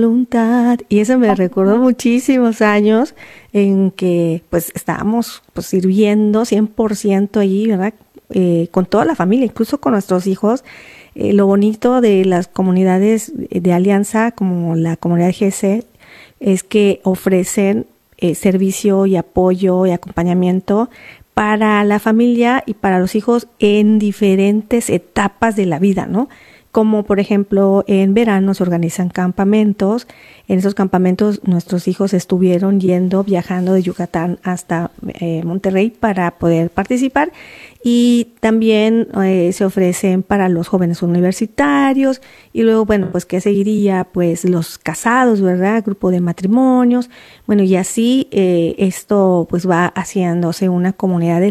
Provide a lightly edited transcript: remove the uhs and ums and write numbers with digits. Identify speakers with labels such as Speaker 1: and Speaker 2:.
Speaker 1: voluntad. Y eso me recordó muchísimos años en que pues estábamos pues sirviendo 100% allí, ¿verdad? Con toda la familia, incluso con nuestros hijos. Lo bonito de las comunidades de alianza, como la comunidad GC, es que ofrecen servicio y apoyo y acompañamiento para la familia y para los hijos en diferentes etapas de la vida, ¿no? Como por ejemplo en verano se organizan campamentos. En esos campamentos nuestros hijos estuvieron viajando de Yucatán hasta Monterrey para poder participar, y también se ofrecen para los jóvenes universitarios, y luego bueno, pues qué seguiría, pues los casados, ¿verdad? Grupo de matrimonios, bueno, y así esto pues va haciéndose una comunidad de